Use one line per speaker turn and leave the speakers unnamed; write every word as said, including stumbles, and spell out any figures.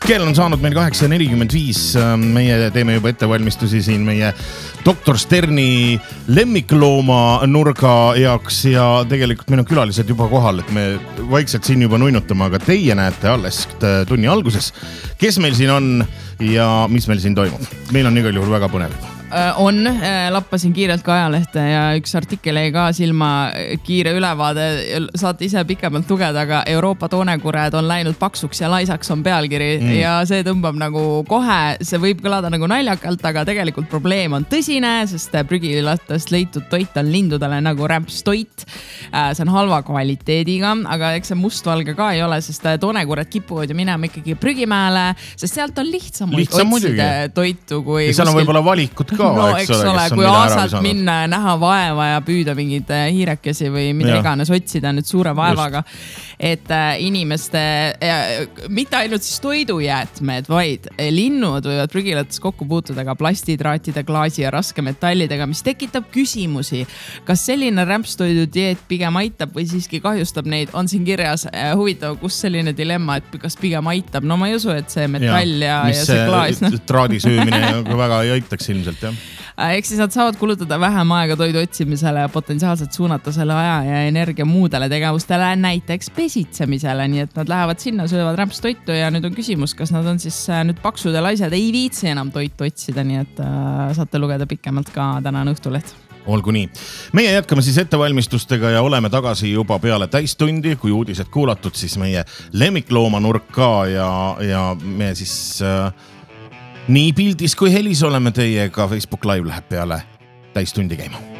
Kell on saanud meil kaheksa nelikümmend viis. Meie teeme juba ettevalmistusi siin meie doktor Sterni lemmiklooma nurga jaoks ja tegelikult meil on külalised juba kohal, et me vaikselt siin juba nuinutame, aga teie näete alles tunni alguses, kes meil siin on ja mis meil siin toimub. Meil on igal juhul väga põnev.
On, lappasin kiirelt ka ajalehte ja üks artikkel jäi ka silma, kiire ülevaade, saate ise pikemalt lugeda, aga Euroopa toonekured on läinud paksuks ja laisaks on pealkiri mm. ja see tõmbab nagu kohe, see võib kõlada nagu naljakalt, aga tegelikult probleem on tõsine, sest prügilatest leitud toit on lindudele nagu rämpstoit. See on halva kvaliteediga, aga eks see mustvalge ka ei ole, sest toonekured kipuvad ju minema ikkagi prügimäele, sest sealt on lihtsam,
lihtsam
otsida toitu kui...
Ja seal on võib-olla valikut ka,
no,
eks ole,
ole kui aasalt minna ja näha vaeva ja püüda mingid hiirekesi või mida ja. Iganes otsida nüüd suure vaevaga. Just. Et inimeste, mitte ainult siis toidujäätmed, vaid linnud võivad prügilates kokku puutuda ka plastitraatide, klaasi ja raske metallidega, mis tekitab küsimusi. Kas selline rämpstoidu dieet pigem aitab või siiski kahjustab neid? On siin kirjas huvitav, kus selline dilemma, et kas pigem aitab? No ma ei usu, et see metall ja, ja, ja see klaas.
Traadi söömine väga ei aitaks ilmselt, jah.
Eks siis nad saavad kulutada vähem aega toidu otsimisele ja potentsiaalselt suunata selle aja ja energia muudele tegevustele, näiteks pesitsemisele, nii et nad lähevad sinna, söövad rämpstoitu ja nüüd on küsimus, kas nad on siis nüüd paksud ja laised, ei viitsi enam toitu otsida, nii et äh, saate lugeda pikemalt ka tänane Õhtuleht.
Olgu nii. Meie jätkame siis ettevalmistustega ja oleme tagasi juba peale täistundi, kui uudised kuulatud, siis meie lemmiklooma nurk ka ja, ja me siis... Äh, nii pildis kui helis oleme teiega, Facebook Live läheb peale täistundi käima.